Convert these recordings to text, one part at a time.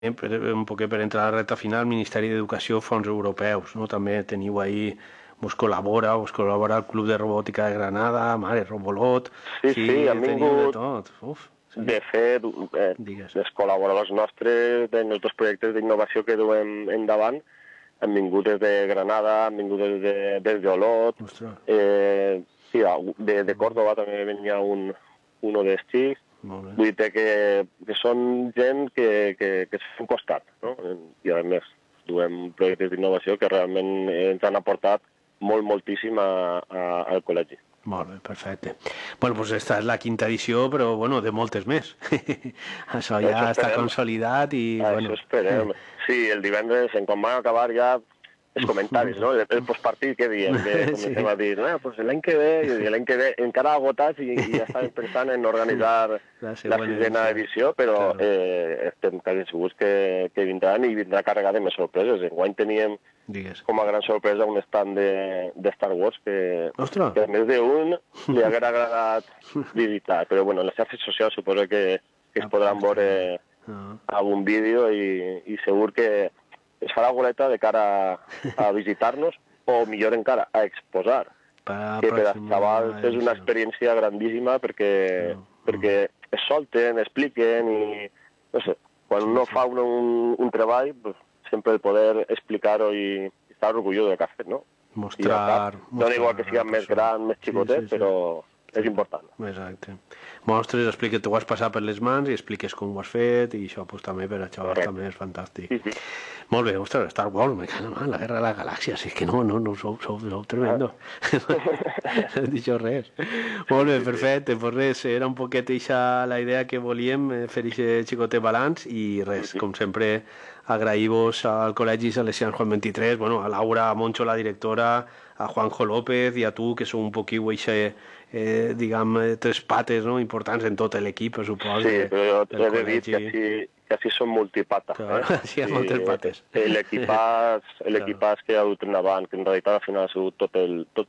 un poquet per entrar a la recta final, Ministeri d'Educació, fons europeus, no? També teniu ahí, vos col·labora el Club de Robòtica de Granada, mare, Robolot... Sí, han vingut... de tot. Sí. De fet, els col·laboradors nostres en els dos projectes d'innovació que duem endavant han vingut des de Granada, han vingut des d'Olot, sí, de Córdoba també venia uno d'estic. Vull dir que són gent que s'han costat, no? I a més duem projectes d'innovació que realment ens han aportat moltíssim al col·legi. Molt bé, perfecte. Bueno, doncs esta és la quinta edició, però bueno, de moltes més. Això ja està consolidat i... Això esperem. Sí, el divendres, quan van acabar ja els comentaris, no? El postpartit, què diem? Que comencem a dir, pues l'any que ve encara agotats i ja estàvem pensant en organitzar la sisena edició, però estem quasi segurs que vindran i vindrà carregada de més sorpreses. Enguany teníem com a gran sorpresa un stand de Star Wars que a més d'un li haguera agradat visitar, però bueno, en les xarxes socials suposo que es podran veure amb un vídeo i segur que es farà goleta de cara a visitar-nos o, millor encara, a exposar. Que per als xavals és una experiència grandíssima perquè es solten, expliquen i, no sé, quan uno fa un treball, sempre el poder explicar-ho i estar orgullós del que ha fet, no? Mostrar... No igual que siguin més grans, més xicotets, però és important. Exacte. Mostres, expliques, t'ho has passat per les mans i expliques com ho has fet i això pues, també per a xavals també és fantàstic. Molt bé, ostres, Star Wars, me cago en la Guerra de la Galàxia, si és que no, sou tremendo. No he dit res. Molt bé, perfecte, pues res, era un poquet eixa la idea que volíem fer aquest xicotet balanç i res, com sempre, agrair-vos al Col·legi Salesians Juan 23, bueno, a Laura Moncho, la directora, a Juanjo López i a tu, que sou un poquiu eixe, diguem, tres pates, no?, importants en tot l'equip, suposo. Sí, però he de dir que així són multipata. Sí, hi ha moltes pates. L'equipàs que ha dut endavant, que en realitat al final ha sigut tot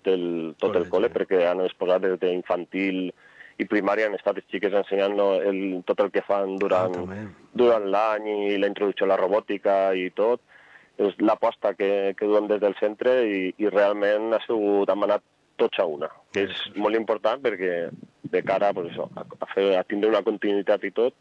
el col·le, perquè han exposat des d'infantil i primària, han estat les xiques ensenyant tot el que fan durant l'any i la introducció a la robòtica i tot. És l'aposta que duem des del centre i realment han anat tots a una, que és molt important perquè de cara a tindre una continuïtat i tot,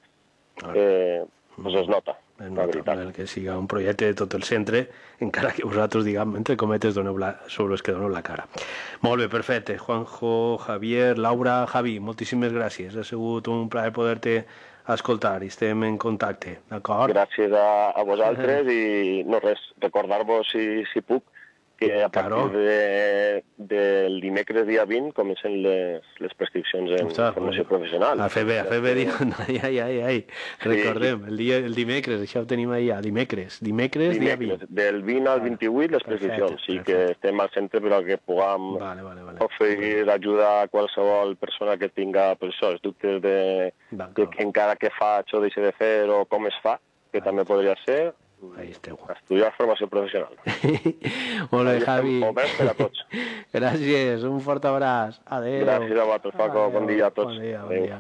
es nota. El que siga un projecte de tot el centre, encara que vosaltres, diguem, entre cometes, sobre els que doneu la cara. Molt bé, perfecte. Juanjo, Javier, Laura, Javi, moltíssimes gràcies. Ha sigut un plaer poder-te escoltar i estem en contacte, d'acord? Gràcies a vosaltres i no res, recordar-vos si puc que a partir del dimecres dia 20 comencen les prescripcions en formació professional. A fer bé, recordem, el dimecres, això ho tenim allà, dimecres dia 20. Del 20 al 28 les prescripcions, sí que estem al centre per que puguem oferir ajuda a qualsevol persona que tinga els dubtes de que encara què faig o deixo de fer o com es fa, que també podria ser. Estudiar formació professional. Molt bé, Javi. Obert per a tots. Gràcies, un fort abraç. Adéu. Gràcies a vosaltres, Paco. Bon dia a tots. Bon dia.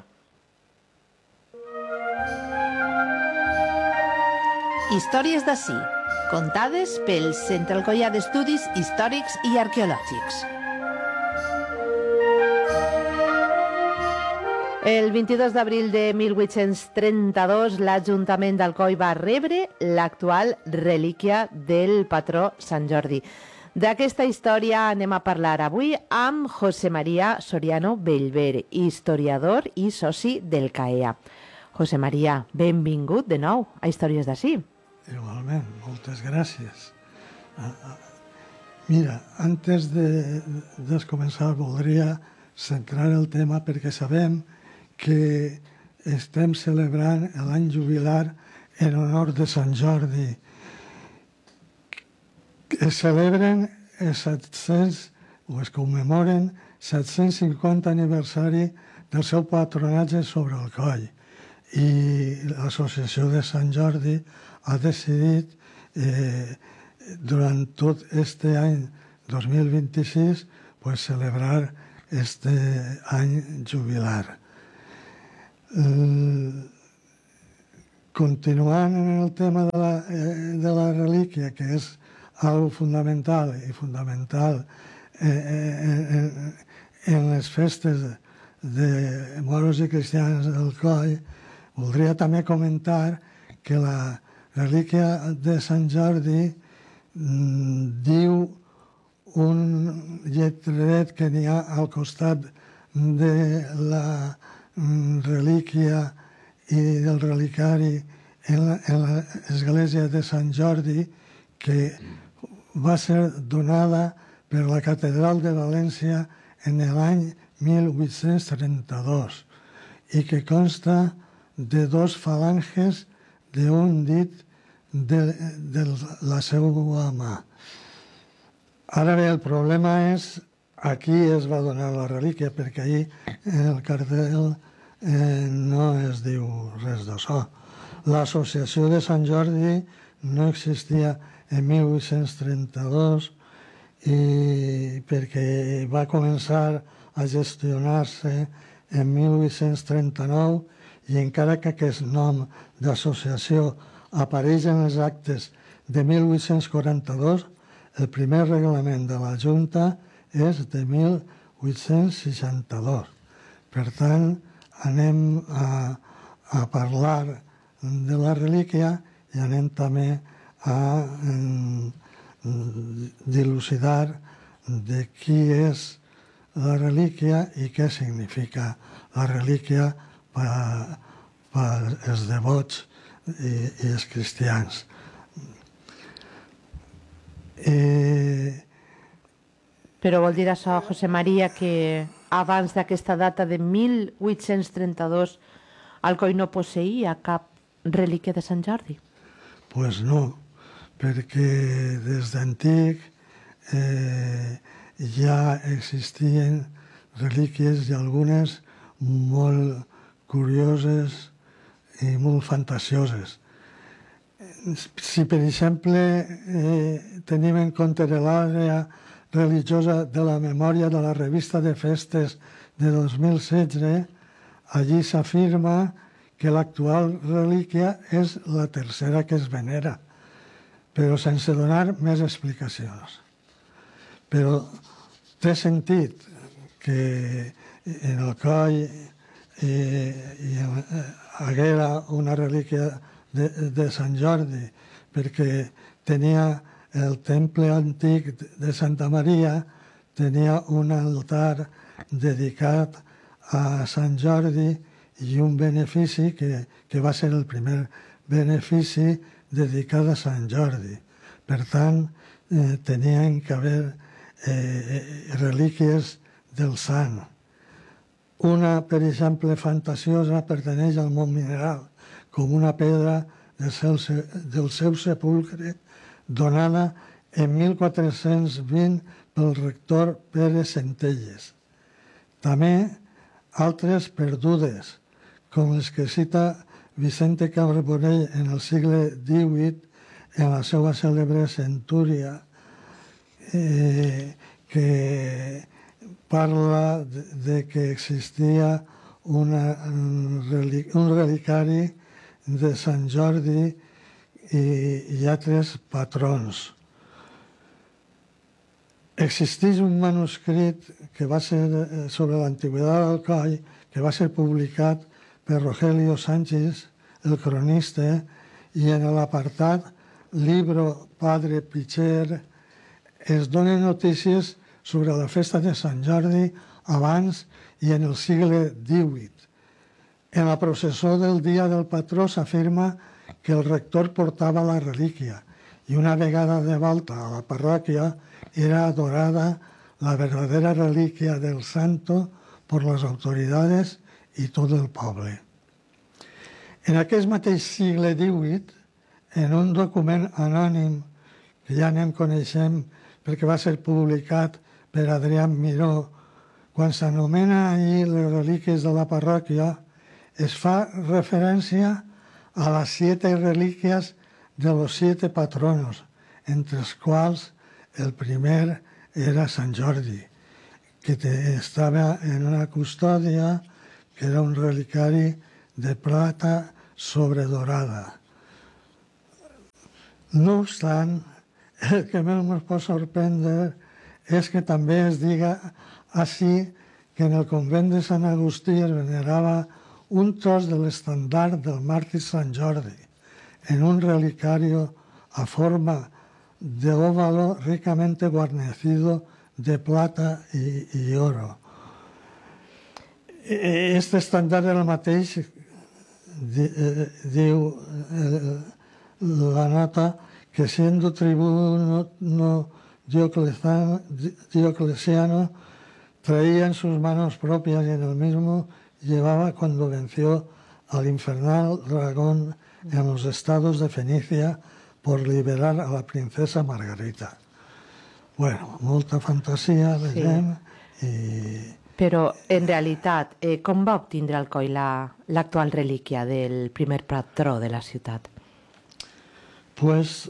Històries d'ací, contades pel Centre Alcoià d'Estudis Històrics i Arqueològics. El 22 d'abril de 1832, l'Ajuntament d'Alcoi va rebre l'actual relíquia del patró Sant Jordi. D'aquesta història anem a parlar avui amb José María Soriano Bellver, historiador i soci del CAEA. José María, benvingut de nou a Històries d'ací. Igualment, moltes gràcies. Mira, antes de començar voldria centrar el tema perquè sabem que estem celebrant l'any jubilar en honor de Sant Jordi. Es celebren es commemoren 750 aniversari del seu patronatge sobre el coll i l'Associació de Sant Jordi ha decidit durant tot aquest any 2026 celebrar aquest any jubilar. Continuant en el tema de la relíquia, que és algo fundamental i fundamental en les festes de moros i cristians del Coll, voldria també comentar que la relíquia de Sant Jordi diu un lletreret que n'hi ha al costat de la relíquia i del relicari en l'església de Sant Jordi, que va ser donada per la Catedral de València en l'any 1832 i que consta de 2 falanges d'un dit de la seva mà. Ara bé, el problema és a qui es va donar la relíquia, perquè ahir en el cartell no es diu res d'això. L'associació de Sant Jordi no existia en 1832 i perquè va començar a gestionar-se en 1839 i encara que aquest nom d'associació apareix en els actes de 1842, el primer reglament de la Junta és de 1862. Per tant, anem a parlar de la relíquia i anem també a dilucidar de qui és la relíquia i què significa la relíquia per als devots i els cristians. Però vol dir això, José María, que abans d'aquesta data de 1832 Alcoi no posseïa cap relíquia de Sant Jordi? Pues no, perquè des d'antic ja existien relíquies i algunes molt curioses i molt fantasioses. Si, per exemple, tenim en compte l'àrea religiosa de la memòria de la revista de festes de 2016, allí s'afirma que l'actual relíquia és la tercera que es venera, però sense donar més explicacions. Però té sentit que en el Coll hi haguera una relíquia de Sant Jordi, perquè tenia el temple antic de Santa Maria, tenia un altar dedicat a Sant Jordi i un benefici que va ser el primer benefici dedicat a Sant Jordi. Per tant, tenien que haver relíquies del sant. Una, per exemple, fantasiosa, pertaneix al món mineral, com una pedra del seu sepulcre donada en 1420 pel rector Pere Centelles. També altres perdudes, com les que cita Vicente Carbonell en el segle XVIII en la seva cèlebre Centúria, que parla de que existia un relicari de Sant Jordi i altres patrons. Existeix un manuscrit que va ser sobre l'antiguitat del Coll, que va ser publicat per Rogelio Sánchez, el cronista, i en l'apartat Libro Padre Picher es donen notícies sobre la festa de Sant Jordi abans i en el segle XVIII. En la processó del dia del patró s'afirma que el rector portava la relíquia i una vegada de volta a la parròquia era adorada la verdadera relíquia del santo por las autoridades y todo el poble. En aquest mateix segle XVIII, en un document anònim que ja anem coneixent perquè va ser publicat per Adrián Miró, quan s'anomena ahir les relíquies de la parròquia, es fa referència a las 7 relíquias de los 7 patronos, entre els quals el primer era Sant Jordi, que estava en una custòdia que era un relicari de plata sobredorada. No obstant, el que més ens pot sorprendre és que també es diga així que en el convent de Sant Agustí es venerava un tros de l'estandard del màrtir Sant Jordi en un relicario a forma de óvalo ricamente guarnecido de plata y oro. Este estandard era el mateix, diu la nota, que siendo tribuno Diocleciano traía en sus manos propias y en el mismo llevaba cuando venció al infernal dragón en los estados de Fenicia por liberar a la princesa Margarita. Bueno, molta fantasia, veiem, i... Però, en realitat, com va obtindre Alcoi l'actual relíquia del primer patró de la ciutat? Pues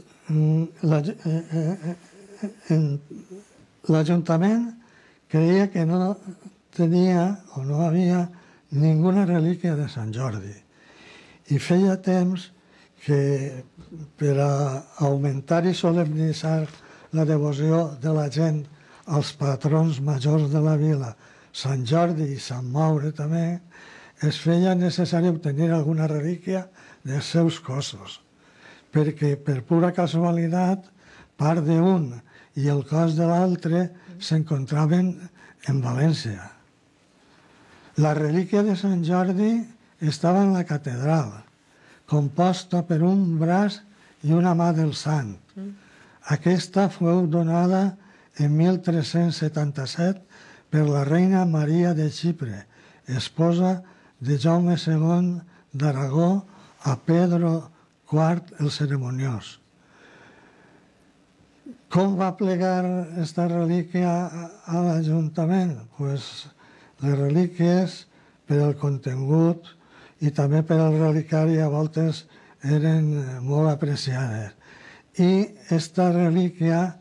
l'Ajuntament creia que no tenia o no havia ninguna relíquia de Sant Jordi i feia temps que per a augmentar i solemnitzar la devoció de la gent als patrons majors de la vila, Sant Jordi i Sant Maure també, es feia necessari obtenir alguna relíquia dels seus cossos, perquè per pura casualitat part d'un i el cos de l'altre s'encontraven en València. La relíquia de Sant Jordi estava en la catedral, composta per un braç i una mà del sant. Aquesta fou donada en 1377 per la reina Maria de Xipre, esposa de Jaume II d'Aragó a Pedro IV el Ceremoniós. Com va plegar esta relíquia a l'Ajuntament? Pues les relíquies, per al contingut i també per al relicari, a voltes eren molt apreciades. I esta relíquia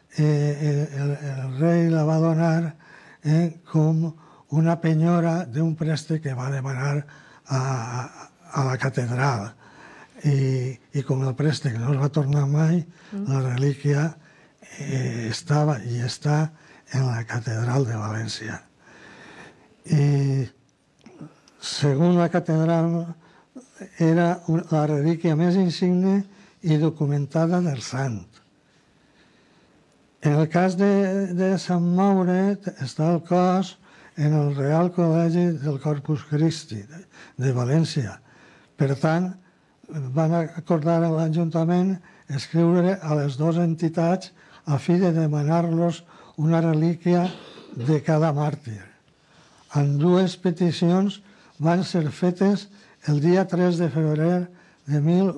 el rei la va donar com una penyora d'un préstec que va demanar a la catedral. I com el préstec no es va tornar mai, la relíquia estava i està en la catedral de València. I segons la catedral era la relíquia més insigne i documentada del sant. En el cas de Sant Maure està el cos en el Real Col·legi del Corpus Christi de València. Per tant, van acordar a l'Ajuntament escriure a les dues entitats a fi de demanar-los una relíquia de cada màrtir. Ambdues peticions van ser fetes el dia 3 de febrer de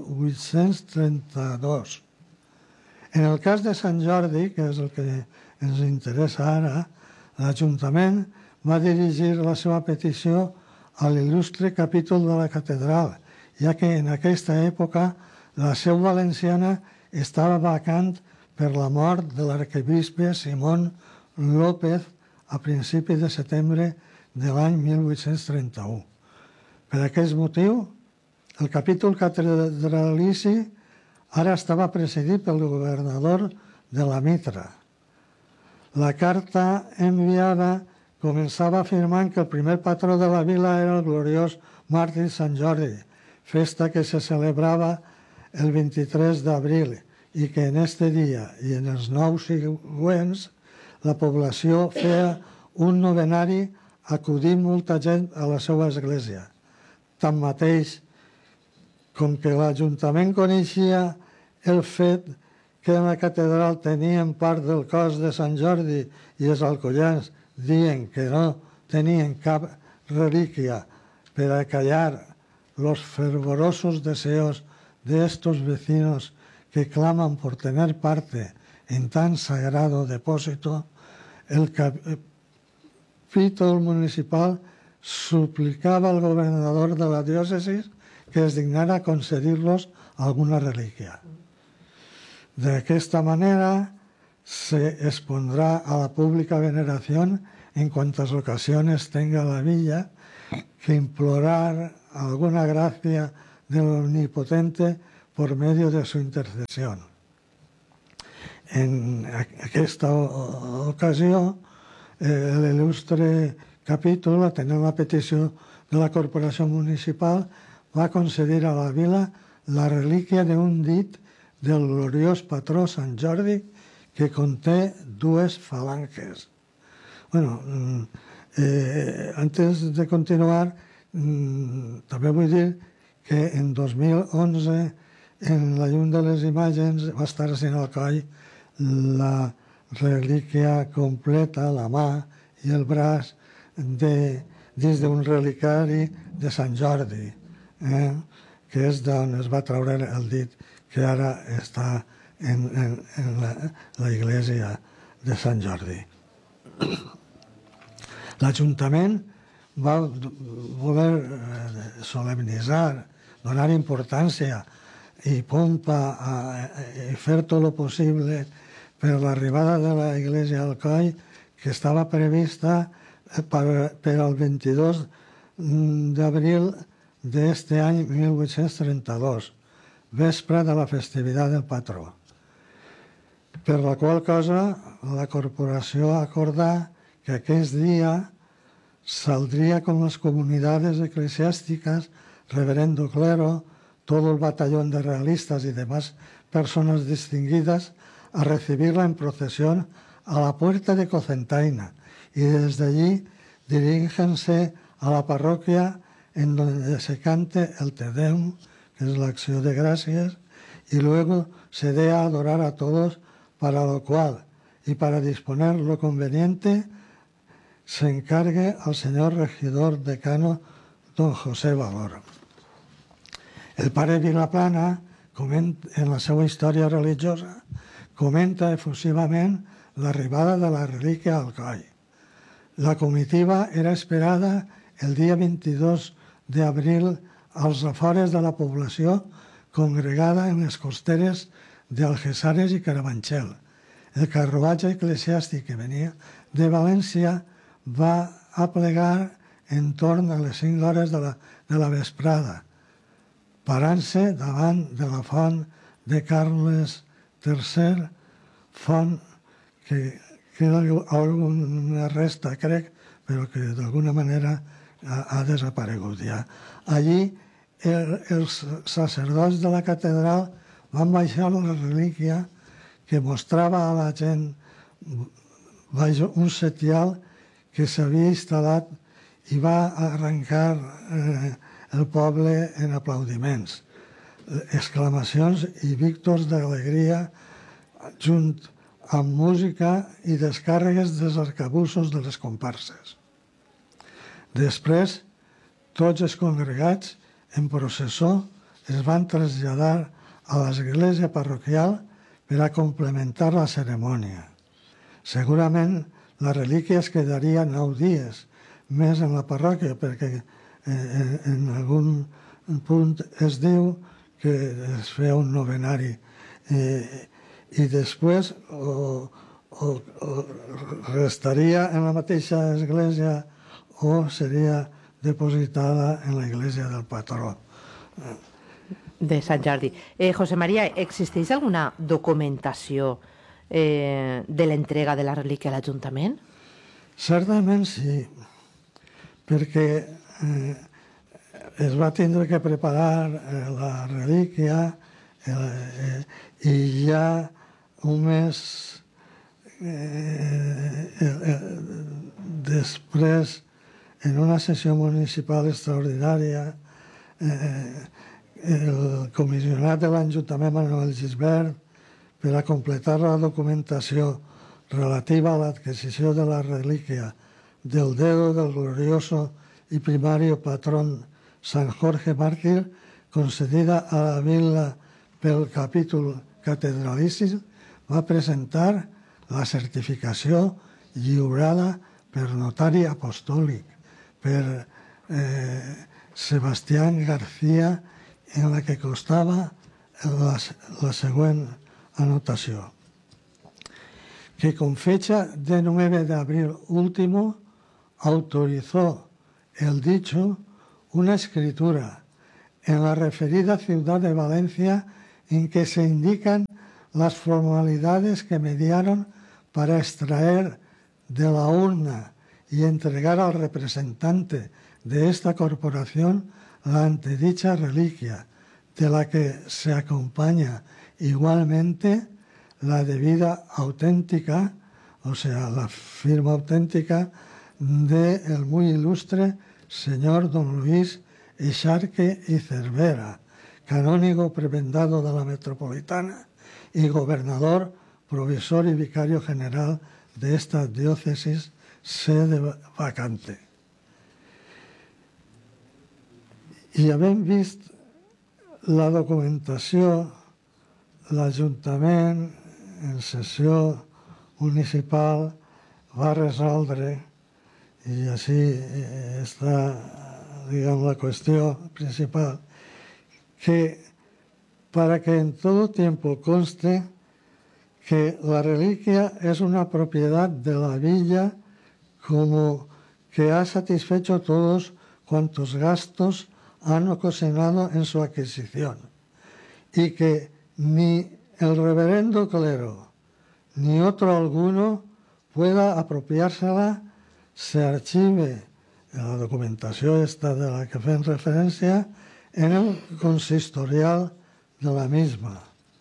1832. En el cas de Sant Jordi, que és el que ens interessa ara, l'Ajuntament va dirigir la seva petició a l'il·lustre capítol de la catedral, ja que en aquesta època la seu valenciana estava vacant per la mort de l'arquebisbe Simón López a principi de setembre de l'any 1831. Per aquest motiu, el capítol catedralici ara estava presidit pel governador de la Mitra. La carta enviada començava afirmant que el primer patró de la vila era el gloriós màrtir Sant Jordi, festa que se celebrava el 23 d'abril i que en este dia i en els 9 següents la població feia un novenari acudint molta gent a la seva església. Tanmateix, com que l'Ajuntament coneixia el fet que en la catedral tenien part del cos de Sant Jordi i els alcoians dient que no tenien cap relíquia per acallar los fervorosos deseos de estos vecinos que claman por tener parte en tan sagrado depósito, el capítol municipal suplicava al gobernador de la diócesis que es dignara a concedir-los alguna relíquia. D'aquesta manera se expondrá a la pública veneración en cuantas ocasiones tenga la villa que implorar alguna gracia del Omnipotente por medio de su intercesión. En aquesta ocasió, l'il·lustre capítol, atenent la petició de la Corporació Municipal, va concedir a la vila la relíquia d'un dit del gloriós patró Sant Jordi que conté 2 falanges. Bueno, antes de continuar, també vull dir que en 2011 en la llum de les imatges va estar sent al coll la relíquia completa, la mà i el braç dins d'un relicari de Sant Jordi, que és d'on es va treure el dit que ara està en la iglesia de Sant Jordi. L'Ajuntament va voler solemnitzar, donar importància i pompa i fer tot el possible per l'arribada de la Iglesia al Coll, que estava prevista per al 22 d'abril d'este any 1832, vespre de la festivitat del patró. Per la qual cosa la corporació acordà que aquest dia saldría con las comunidades eclesiásticas, reverendo clero, todo el batallón de realistas y demás personas distinguidas a recibirla en procesión a la puerta de Cocentaina y desde allí diríjense a la parroquia en donde se cante el Te Deum, que es la acción de gracias, y luego se dé a adorar a todos, para lo cual y para disponer lo conveniente se encargue al señor regidor decano don José Valor. El pare Vilaplana, en la seva història religiosa, comenta efusivament l'arribada de la relíquia al coll. La comitiva era esperada el dia 22 d'abril als afores de la població congregada en les costeres d'Algesares i Carabanchel. El carruatge eclesiàstic que venia de València va aplegar entorn a les 5 hores de la vesprada, parant-se davant de la font de Carles III, font que queda alguna resta, crec, però que d'alguna manera ha desaparegut ja. Allí els sacerdots de la catedral van baixar la relíquia que mostrava a la gent un setial que s'havia instal·lat i va arrencar el poble en aplaudiments, exclamacions i víctors d'alegria junt amb música i descàrregues dels arcabussos de les comparses. Després, tots els congregats en processó es van traslladar a l'església parroquial per a complementar la cerimònia. Segurament la relíquia es quedaria 9 dies més en la parròquia, perquè en algun punt es diu que es feia un novenari i després o restaria en la mateixa església o seria depositada en la iglesia del patró. De Sant Jordi. José María, ¿existeix alguna documentació de l'entrega de la relíquia a l'Ajuntament? Certament sí, perquè es va tindre que preparar la relíquia i ja un mes després, en una sessió municipal extraordinària, el comissionat de l'Ajuntament Manuel Gisbert, per a completar la documentació relativa a l'adquisició de la relíquia del dedo del glorioso y primario patrón San Jorge Mártir, concedida a la vila pel capítol catedralici, va presentar la certificació lliurada per notari apostòlic, per Sebastián García, en la que constaba la següent anotació, que con fecha de 9 de abril último autorizó el dicho una escritura en la referida ciudad de Valencia, en que se indican las formalidades que mediaron para extraer de la urna y entregar al representante de esta corporación la antedicha reliquia, de la que se acompaña igualmente la debida auténtica, o sea, la firma auténtica del muy ilustre señor don Luis Echarque y Cervera, canónigo prebendado de la Metropolitana y gobernador, provisor y vicario general de esta diócesis, sede vacante. I havent vist la documentació, l'Ajuntament en sessió municipal va resoldre, i així està, digamos, la qüestió principal, que para que en todo tiempo conste que la reliquia es una propiedad de la villa, como que ha satisfecho todos cuantos gastos han ocasionado en su adquisición, y que ni el reverendo clero ni otro alguno pueda apropiársela, se archive la documentació esta de la que fem referència en el consistorial de la misma.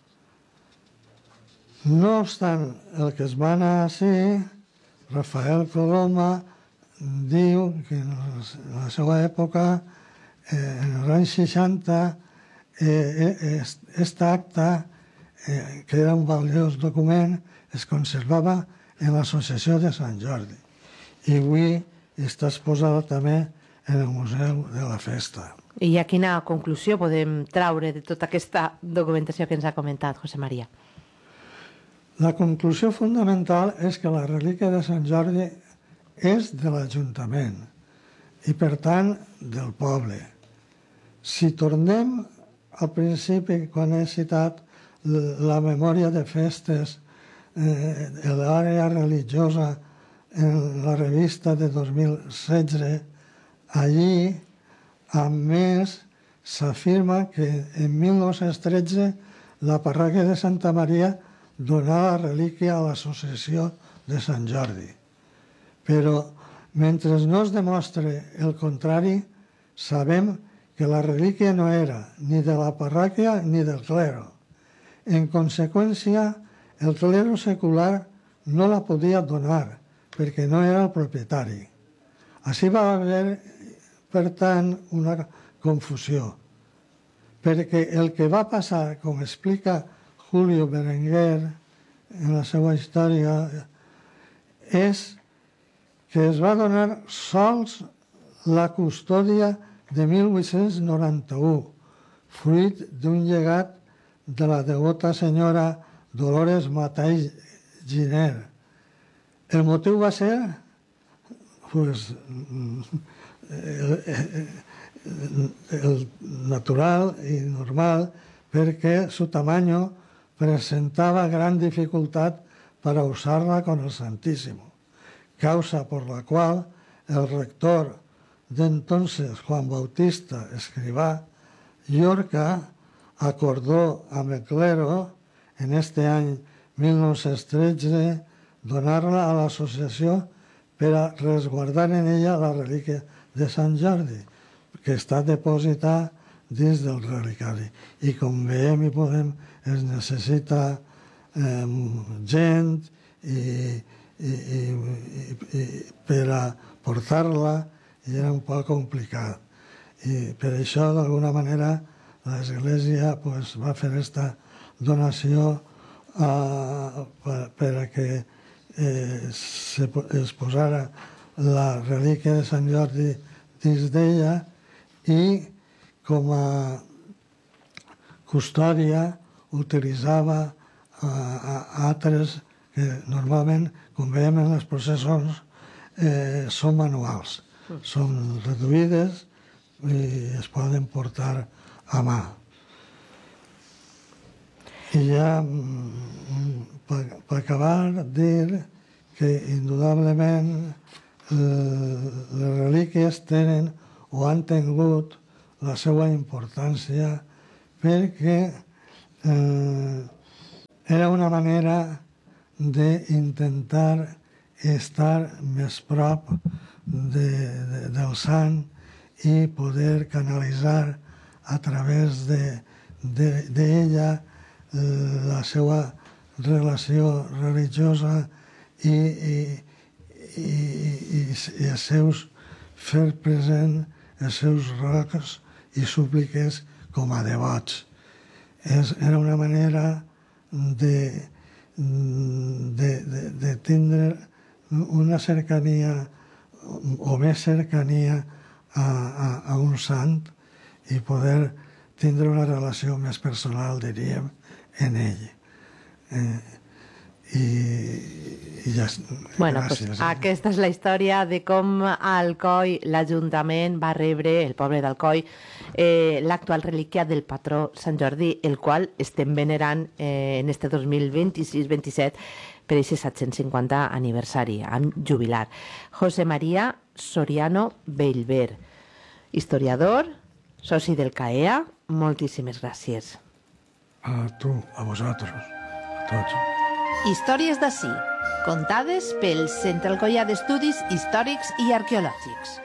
No obstant el que es va anar així, Rafael Coloma diu que en la seva època, en els anys 60, aquesta acta, que era un valiós document, es conservava en l'Associació de Sant Jordi. I avui està exposada també en el Museu de la Festa. I a quina conclusió podem traure de tota aquesta documentació que ens ha comentat, José María? La conclusió fundamental és que la relíquia de Sant Jordi és de l'Ajuntament i, per tant, del poble. Si tornem al principi, quan he citat la memòria de festes de l'àrea religiosa en la revista de 2016, allí, a més, s'afirma que en 1913 la parròquia de Santa Maria donà la relíquia a l'Associació de Sant Jordi. Però, mentre no es demostre el contrari, sabem que la relíquia no era ni de la parròquia ni del clero. En conseqüència, el clero secular no la podia donar perquè no era el propietari. Així va haver, per tant, una confusió, perquè el que va passar, com explica Julio Berenguer en la seva història, és que es va donar sols la custòdia de 1891, fruit d'un llegat de la devota senyora Dolores Matai Giner. El motiu va ser el natural y normal, porque su tamaño presentaba gran dificultad para usarla con el Santísimo, causa por la cual el rector de entonces, Juan Bautista Escrivá Llorca, acordó amb el clero en este any 1913 donar-la a l'associació per a resguardar en ella la relíquia de Sant Jordi, que està depositada dins del relicari. I com veiem i podem, es necessita gent per a portar-la, i era un poc complicat. I per això, d'alguna manera, l'Església va fer aquesta donació per a que es posara la relíquia de Sant Jordi dins d'ella i com a custòdia utilitzava altres que normalment, com veiem en les processons, són manuals, són reduïdes i es poden portar a mà. I ja, per acabar, dir que, indudablement, les relíquies tenen o han tingut la seva importància perquè era una manera d'intentar estar més prop del sant i poder canalitzar a través d'ella la seva relació religiosa i els seus fer present els seus rocs i súpliques com a devots. Era una manera de tindre una cercania o més cercania a un sant i poder tindre una relació més personal, diríem, en ell. I ja, bueno, gràcies. Pues, aquesta és la història de com a Alcoi l'Ajuntament va rebre, el poble d'Alcoi, l'actual relíquia del patró Sant Jordi, el qual estem venerant en este 2026-27 per aquest 750 aniversari, amb jubilar. José María Soriano Bellver, historiador, soci del CAEA, moltíssimes gràcies. A tu, a vosaltres, a tots. Històries d'ací, contades pel Centre Alcoià d'Estudis Històrics i Arqueològics.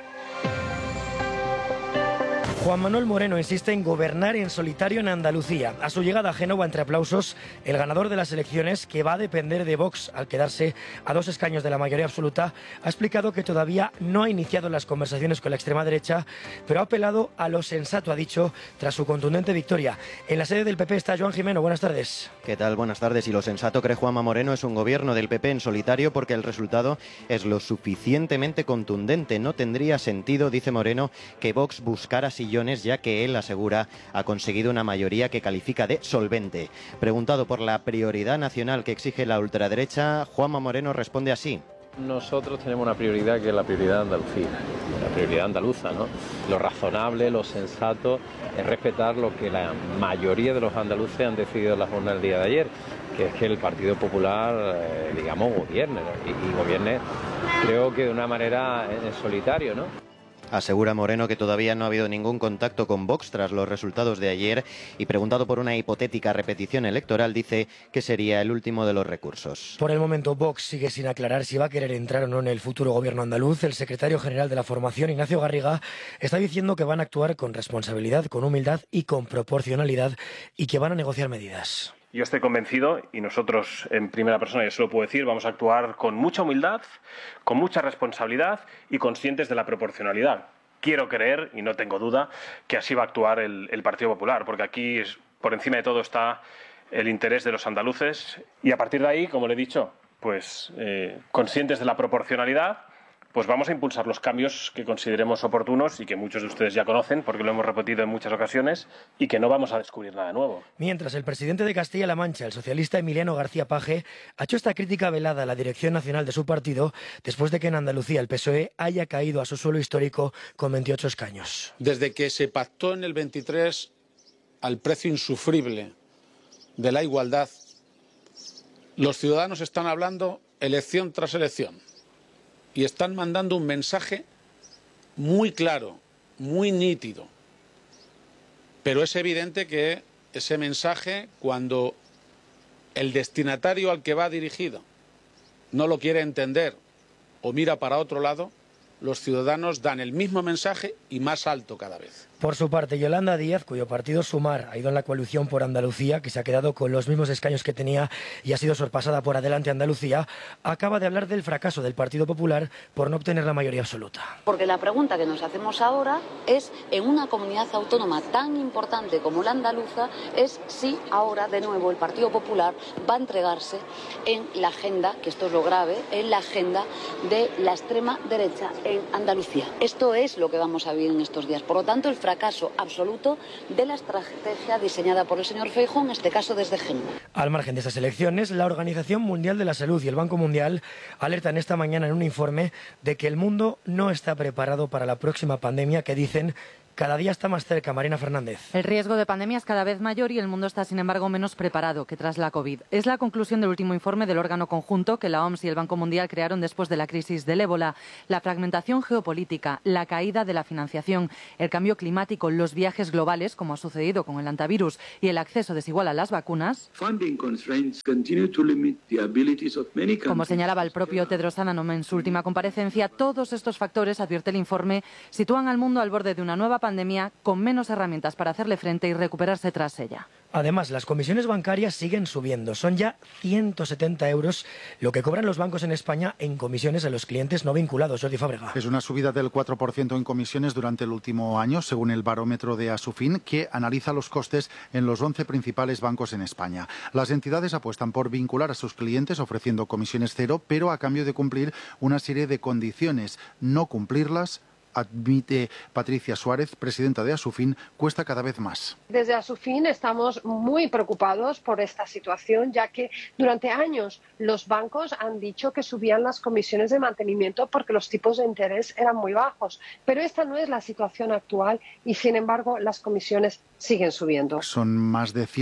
Juan Manuel Moreno insiste en gobernar en solitario en Andalucía. A su llegada a Génova, entre aplausos, el ganador de las elecciones, que va a depender de Vox al quedarse a 2 escaños de la mayoría absoluta, ha explicado que todavía no ha iniciado las conversaciones con la extrema derecha, pero ha apelado a lo sensato, ha dicho, tras su contundente victoria. En la sede del PP está Joan Jimeno. Buenas tardes. ¿Qué tal? Buenas tardes. Y lo sensato, cree Juanma Moreno, es un gobierno del PP en solitario porque el resultado es lo suficientemente contundente. No tendría sentido, dice Moreno, que Vox buscara sillones, ya que él asegura ha conseguido una mayoría que califica de solvente. Preguntado por la prioridad nacional que exige la ultraderecha, Juanma Moreno responde así. Nosotros tenemos una prioridad que es la prioridad de Andalucía, la prioridad andaluza, ¿no? Lo razonable, lo sensato es respetar lo que la mayoría de los andaluces han decidido en la jornada del día de ayer, que es que el Partido Popular, digamos, gobierne, ¿no? Y gobierne, creo que de una manera en solitario, ¿no? Asegura Moreno que todavía no ha habido ningún contacto con Vox tras los resultados de ayer y, preguntado por una hipotética repetición electoral, dice que sería el último de los recursos. Por el momento, Vox sigue sin aclarar si va a querer entrar o no en el futuro gobierno andaluz. El secretario general de la formación, Ignacio Garriga, está diciendo que van a actuar con responsabilidad, con humildad y con proporcionalidad y que van a negociar medidas. Yo estoy convencido, y nosotros en primera persona, yo se lo puedo decir, vamos a actuar con mucha humildad, con mucha responsabilidad y conscientes de la proporcionalidad. Quiero creer, y no tengo duda, que así va a actuar el Partido Popular, porque aquí por encima de todo está el interés de los andaluces y a partir de ahí, como le he dicho, pues conscientes de la proporcionalidad, pues vamos a impulsar los cambios que consideremos oportunos y que muchos de ustedes ya conocen porque lo hemos repetido en muchas ocasiones y que no vamos a descubrir nada nuevo. Mientras, el presidente de Castilla-La Mancha, el socialista Emiliano García Paje, ha hecho esta crítica velada a la dirección nacional de su partido después de que en Andalucía el PSOE haya caído a su suelo histórico con 28 escaños. Desde que se pactó en el 23 al precio insufrible de la igualdad, los ciudadanos están hablando elección tras elección. Y están mandando un mensaje muy claro, muy nítido. Pero es evidente que ese mensaje, cuando el destinatario al que va dirigido no lo quiere entender o mira para otro lado, los ciudadanos dan el mismo mensaje y más alto cada vez. Por su parte, Yolanda Díaz, cuyo partido Sumar ha ido en la coalición por Andalucía, que se ha quedado con los mismos escaños que tenía y ha sido sorpasada por Adelante Andalucía, acaba de hablar del fracaso del Partido Popular por no obtener la mayoría absoluta. Porque la pregunta que nos hacemos ahora es, en una comunidad autónoma tan importante como la andaluza, es si ahora de nuevo el Partido Popular va a entregarse en la agenda, que esto es lo grave, en la agenda de la extrema derecha en Andalucía. Esto es lo que vamos a vivir en estos días. Por lo tanto, el fracaso absoluto de la estrategia diseñada por el señor Feijóo, en este caso desde Génova. Al margen de estas elecciones, la Organización Mundial de la Salud y el Banco Mundial alertan esta mañana en un informe de que el mundo no está preparado para la próxima pandemia que dicen cada día está más cerca. Marina Fernández. El riesgo de pandemia es cada vez mayor y el mundo está, sin embargo, menos preparado que tras la COVID. Es la conclusión del último informe del órgano conjunto que la OMS y el Banco Mundial crearon después de la crisis del ébola. La fragmentación geopolítica, la caída de la financiación, el cambio climático, los viajes globales, como ha sucedido con el antivirus, y el acceso desigual a las vacunas. Como señalaba el propio Tedros Adhanom en su última comparecencia, todos estos factores, advierte el informe, sitúan al mundo al borde de una nueva pandemia con menos herramientas para hacerle frente y recuperarse tras ella. Además, las comisiones bancarias siguen subiendo. Son ya 170 euros lo que cobran los bancos en España en comisiones a los clientes no vinculados. Jordi Fábrega. Es una subida del 4% en comisiones durante el último año, según el barómetro de Asufin, que analiza los costes en los 11 principales bancos en España. Las entidades apuestan por vincular a sus clientes ofreciendo comisiones cero, pero a cambio de cumplir una serie de condiciones. No cumplirlas, admite Patricia Suárez, presidenta de Asufin, cuesta cada vez más. Desde Asufin estamos muy preocupados por esta situación, ya que durante años los bancos han dicho que subían las comisiones de mantenimiento porque los tipos de interés eran muy bajos. Pero esta no es la situación actual y, sin embargo, las comisiones siguen subiendo. Son más de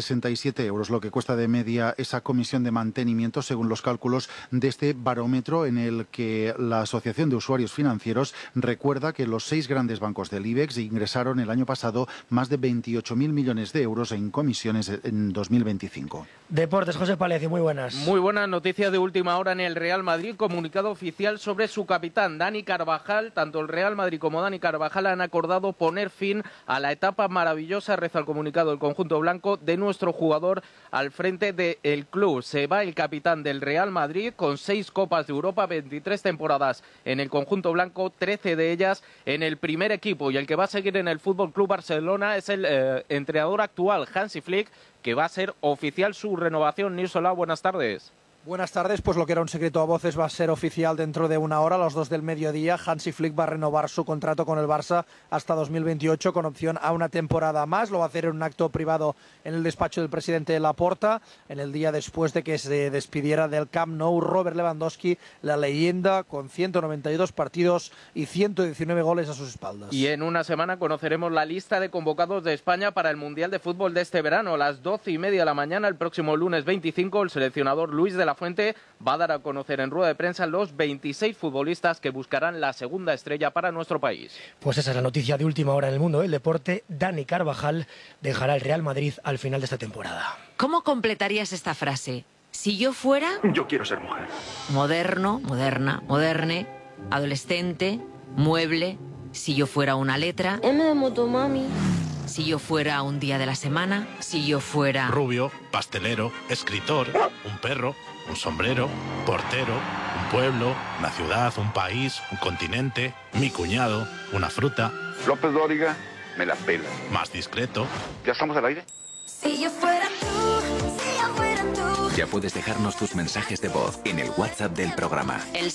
167 euros lo que cuesta de media esa comisión de mantenimiento, según los cálculos de este barómetro en el que la Asociación de Usuarios Financieros recuerda que los 6 grandes bancos del IBEX ingresaron el año pasado más de 28.000 millones de euros en comisiones en 2025. Deportes, José Palecio, muy buenas. Muy buenas noticias de última hora en el Real Madrid. Comunicado oficial sobre su capitán, Dani Carvajal. Tanto el Real Madrid como Dani Carvajal han acordado poner fin a la etapa maravillosa, reza el comunicado del conjunto blanco, de nuestro jugador al frente del club. Se va el capitán del Real Madrid con 6 Copas de Europa, 23 temporadas en el conjunto blanco, 13 de ellas en el primer equipo, y el que va a seguir en el Fútbol Club Barcelona es el entrenador actual, Hansi Flick, que va a ser oficial su renovación. Nirsola, buenas tardes. Buenas tardes, pues lo que era un secreto a voces va a ser oficial dentro de una hora, a las 2 del mediodía. Hansi Flick va a renovar su contrato con el Barça hasta 2028 con opción a una temporada más. Lo va a hacer en un acto privado en el despacho del presidente Laporta, en el día después de que se despidiera del Camp Nou Robert Lewandowski, la leyenda, con 192 partidos y 119 goles a sus espaldas. Y en una semana conoceremos la lista de convocados de España para el Mundial de Fútbol de este verano. A las 12:30 de la mañana, el próximo lunes 25, el seleccionador Luis de la Fuente va a dar a conocer en rueda de prensa los 26 futbolistas que buscarán la segunda estrella para nuestro país. Pues esa es la noticia de última hora en el mundo del deporte. Dani Carvajal dejará el Real Madrid al final de esta temporada. ¿Cómo completarías esta frase? Si yo fuera... Yo quiero ser mujer. Moderno, moderna, moderne, adolescente, mueble. Si yo fuera una letra... M de motomami. Si yo fuera un día de la semana. Si yo fuera... Rubio, pastelero, escritor, un perro, un sombrero, portero, un pueblo, una ciudad, un país, un continente, mi cuñado, una fruta. López Dóriga, me la pela. Más discreto. ¿Ya estamos al aire? Si yo fuera tú, si yo fuera tú. Ya puedes dejarnos tus mensajes de voz en el WhatsApp del programa. El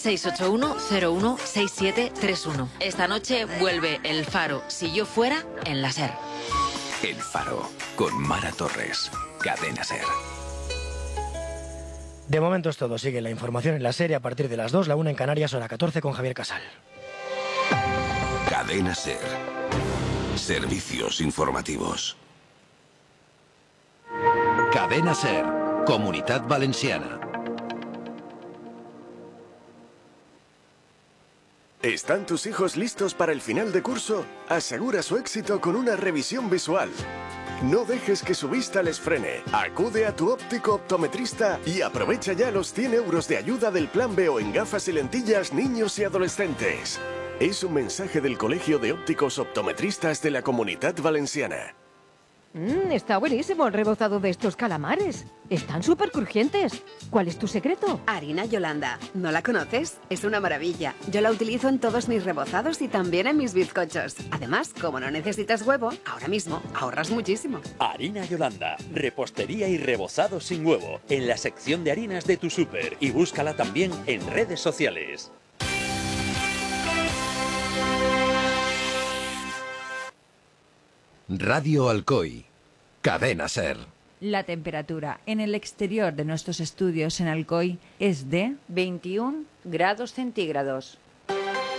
681-016731. Esta noche vuelve El Faro, Si yo fuera, en la SER. El Faro, con Mara Torres. Cadena SER. De momento es todo. Sigue la información en la serie a partir de las 2, la 1 en Canarias, hora 14 con Javier Casal. Cadena SER. Servicios informativos. Cadena SER. Comunitat Valenciana. ¿Están tus hijos listos para el final de curso? Asegura su éxito con una revisión visual. No dejes que su vista les frene. Acude a tu óptico optometrista y aprovecha ya los 100 euros de ayuda del Plan B en gafas y lentillas niños y adolescentes. Es un mensaje del Colegio de Ópticos Optometristas de la Comunidad Valenciana. Está buenísimo el rebozado de estos calamares. Están súper crujientes. ¿Cuál es tu secreto? Harina Yolanda. ¿No la conoces? Es una maravilla. Yo la utilizo en todos mis rebozados y también en mis bizcochos. Además, como no necesitas huevo, ahora mismo ahorras muchísimo. Harina Yolanda. Repostería y rebozado sin huevo. En la sección de harinas de tu súper. Y búscala también en redes sociales. Radio Alcoy. Cadena SER. La temperatura en el exterior de nuestros estudios en Alcoy es de 21 grados centígrados.